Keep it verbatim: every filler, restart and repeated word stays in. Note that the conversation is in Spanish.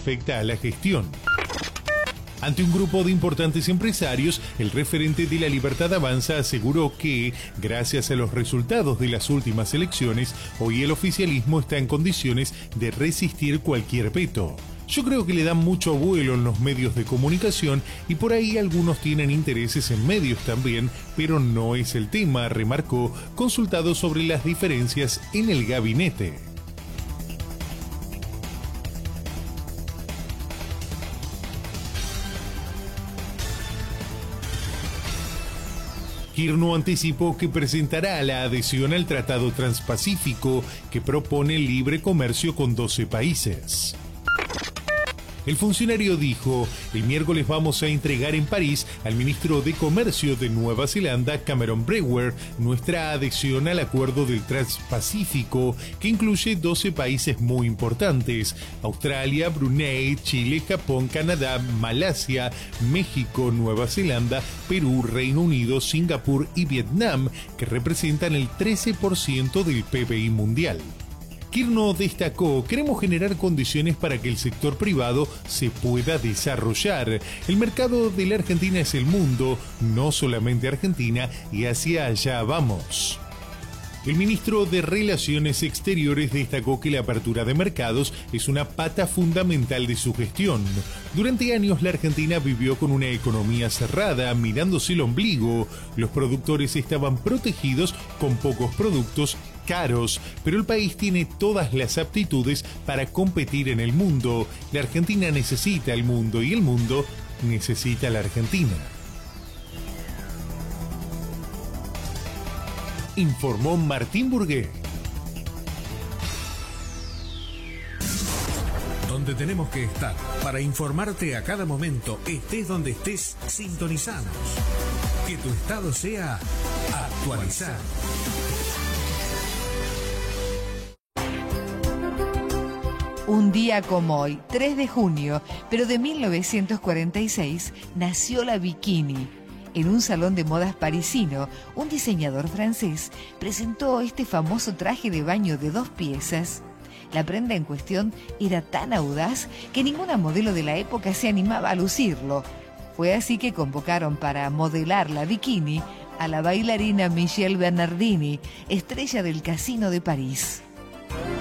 respecta a la gestión. Ante un grupo de importantes empresarios, el referente de La Libertad Avanza aseguró que, gracias a los resultados de las últimas elecciones, hoy el oficialismo está en condiciones de resistir cualquier veto. Yo creo que le dan mucho vuelo en los medios de comunicación y por ahí algunos tienen intereses en medios también, pero no es el tema, remarcó, consultado sobre las diferencias en el gabinete. Kirchner anticipó que presentará la adhesión al Tratado Transpacífico que propone libre comercio con doce países. El funcionario dijo, el miércoles vamos a entregar en París al ministro de Comercio de Nueva Zelanda, Cameron Brewer, nuestra adhesión al acuerdo del Transpacífico, que incluye doce países muy importantes: Australia, Brunei, Chile, Japón, Canadá, Malasia, México, Nueva Zelanda, Perú, Reino Unido, Singapur y Vietnam, que representan el trece por ciento del P B I mundial. Kirchner destacó, queremos generar condiciones para que el sector privado se pueda desarrollar. El mercado de la Argentina es el mundo, no solamente Argentina, y hacia allá vamos. El ministro de Relaciones Exteriores destacó que la apertura de mercados es una pata fundamental de su gestión. Durante años la Argentina vivió con una economía cerrada, mirándose el ombligo. Los productores estaban protegidos con pocos productos caros, pero el país tiene todas las aptitudes para competir en el mundo. La Argentina necesita el mundo y el mundo necesita a la Argentina. Informó Martín Burgué. Donde tenemos que estar para informarte a cada momento, estés donde estés, sintonizanos. Que tu estado sea actualizado. Un día como hoy, tres de junio, pero de mil novecientos cuarenta y seis, nació la bikini. En un salón de modas parisino, un diseñador francés presentó este famoso traje de baño de dos piezas. La prenda en cuestión era tan audaz que ninguna modelo de la época se animaba a lucirlo. Fue así que convocaron para modelar la bikini a la bailarina Michelle Bernardini, estrella del Casino de París.